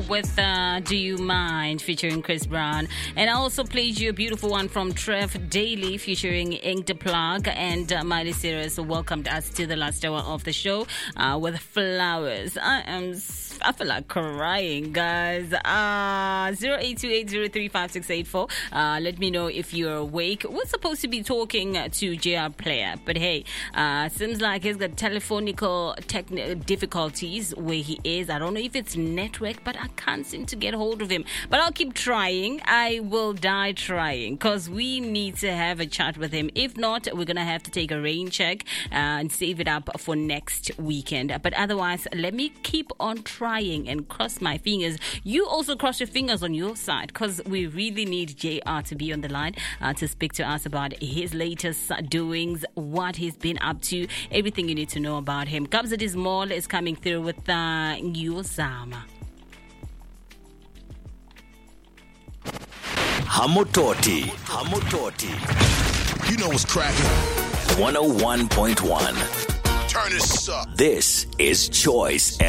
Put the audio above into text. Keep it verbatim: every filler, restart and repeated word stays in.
with uh, Do You Mind featuring Chris Brown. And I also played you a beautiful one from Trev Daly featuring Ink the Plug. And uh, Miley Cyrus welcomed us to the last hour of the show uh, with Flowers. I am I feel like crying, guys. Uh, zero eight two eight zero three five six eight four. Uh, let me know if you're awake. We're supposed to be talking to J R Player, but hey, uh, seems like he's got telephonical technical difficulties where he is. I don't know if it's network, but I can't seem to get hold of him. But I'll keep trying. I will die trying because we need to have a chat with him. If not, we're going to have to take a rain check uh, and save it up for next weekend. But otherwise, let me keep on trying and cross my fingers. You also cross your fingers on your side because we really need J R to be on the line uh, to speak to us about his latest doings, what he's been up to, everything you need to know about him. Kabza Small is coming through with uh, Ngiyozama. Hamototi. Hamototi. You know what's cracking. one oh one point one. Turn this up. This is Choice